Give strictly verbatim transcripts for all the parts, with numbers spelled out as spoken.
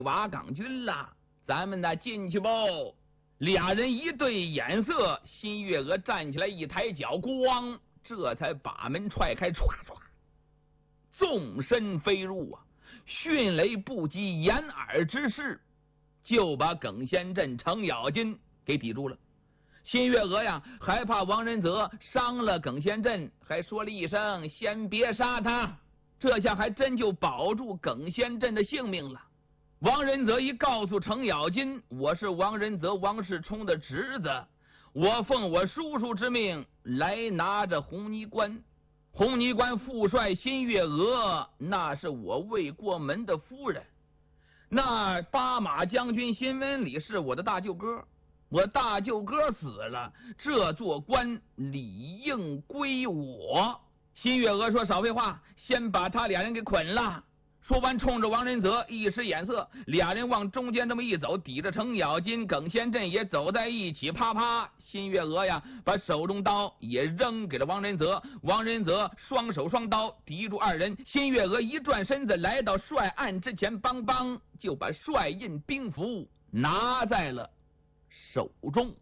瓦岗军了，咱们呢进去吧。俩人一对眼色，新月娥站起来，一抬脚，咣，这才把门踹开，唰唰，纵身飞入啊！迅雷不及掩耳之势，就把耿先镇、程咬金给抵住了。新月娥呀，还怕王仁泽伤了耿先镇，还说了一声：“先别杀他。”这下还真就保住耿先镇的性命了。王仁泽一告诉程咬金：“我是王仁泽王世充的侄子，我奉我叔叔之命来拿着红泥关。红泥关副帅新月娥，那是我未过门的夫人。那八马将军新文礼是我的大舅哥，我大舅哥死了，这座关理应归我。”新月娥说：“少废话，先把他俩人给捆了。”说完，冲着王仁泽一使眼色，俩人往中间这么一走，抵着程咬金、耿先镇也走在一起，啪啪。新月娥呀，把手中刀也扔给了王仁泽，王仁泽双手双刀抵住二人。新月娥一转身子，来到帅案之前，邦邦就把帅印兵符拿在了手中。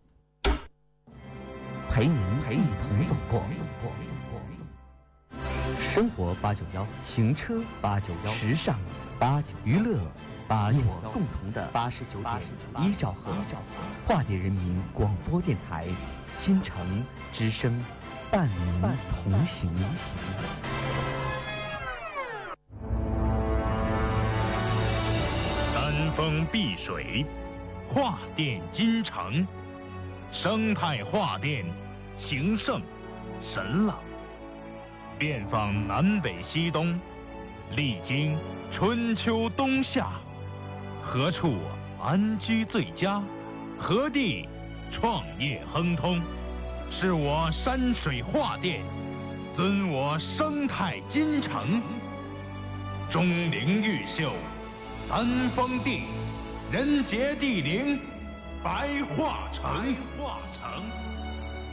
陪您陪你同走过。生活八九幺，行车八九幺，时尚八九，娱乐八九幺，共同的八十九点一兆赫，化蝶人民广播电台，新城之声，伴您同行。 山峰碧水，画电金城，生态画电，情圣神朗。遍访南北西东，历经春秋冬夏，何处安居最佳？何地创业亨通？是我山水画电，尊我生态金城。钟灵毓秀，三峰地，人杰地灵，白画城。白画城。